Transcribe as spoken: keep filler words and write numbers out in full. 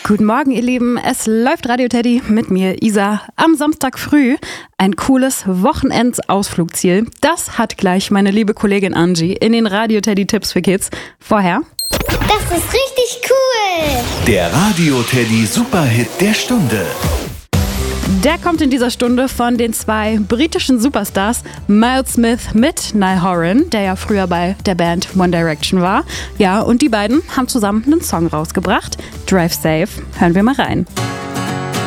Guten Morgen, ihr Lieben. Es läuft Radio Teddy mit mir, Isa. Am Samstag früh ein cooles Wochenendsausflugsziel. Das hat gleich meine liebe Kollegin Angie in den Radio Teddy Tipps für Kids. Vorher. Das ist richtig cool. Der Radio Teddy Superhit der Stunde. Der kommt in dieser Stunde von den zwei britischen Superstars Miles Smith mit Niall Horan, der ja früher bei der Band One Direction war. Ja, und die beiden haben zusammen einen Song rausgebracht. Drive Safe. Hören wir mal rein.